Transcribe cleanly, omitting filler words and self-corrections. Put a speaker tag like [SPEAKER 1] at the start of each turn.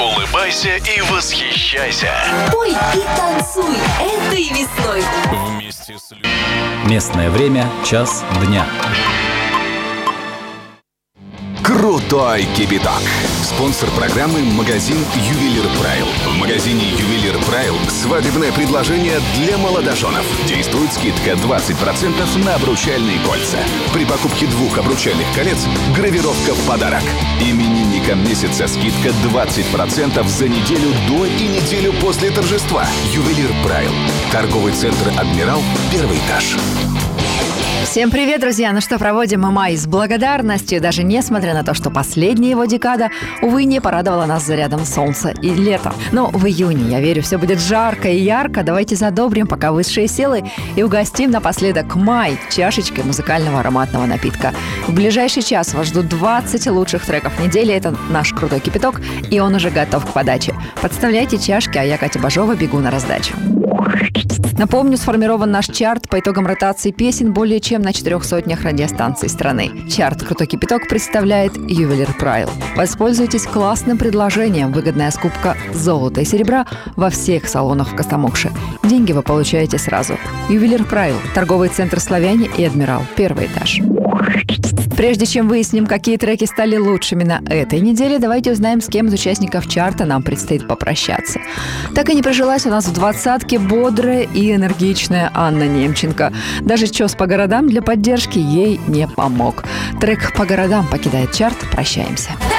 [SPEAKER 1] Улыбайся и восхищайся.
[SPEAKER 2] Пой и танцуй этой весной.
[SPEAKER 1] Вместе с людьми.
[SPEAKER 3] Местное время – час дня.
[SPEAKER 4] Крутой кипяток. Спонсор программы – магазин «Ювелир Прайл». В магазине «Ювелир Прайл» свадебное предложение для молодоженов. Действует скидка 20% на обручальные кольца. При покупке 2 обручальных колец – гравировка в подарок. Именинникам месяца скидка 20% за неделю до и неделю после торжества. «Ювелир Прайл». Торговый центр «Адмирал», 1-й этаж.
[SPEAKER 5] Всем привет, друзья! Ну что, проводим мы май с благодарностью, даже несмотря на то, что последняя его декада, увы, не порадовала нас зарядом солнца и лета. Но в июне, я верю, все будет жарко и ярко. Давайте задобрим пока высшие силы и угостим напоследок май чашечкой музыкального ароматного напитка. В ближайший час вас ждут 20 лучших треков недели. Это наш крутой кипяток, и он уже готов к подаче. Подставляйте чашки, а я, Катя Бажова, бегу на раздачу. Напомню, сформирован наш чарт по итогам ротации песен более чем на 400 радиостанций страны. Чарт «Крутой кипяток» представляет «Ювелир Прайл». Воспользуйтесь классным предложением. Выгодная скупка золота и серебра во всех салонах в Костомукше. Деньги вы получаете сразу. «Ювелир Прайл», торговый центр «Славяне» и «Адмирал», 1-й этаж. Прежде чем выясним, какие треки стали лучшими на этой неделе, давайте узнаем, с кем из участников чарта нам предстоит попрощаться. Так и не прижилась у нас в 20-ке бодрая и энергичная Анна Немченко. Даже чес по городам для поддержки ей не помог. Трек «По городам» покидает чарт. Прощаемся.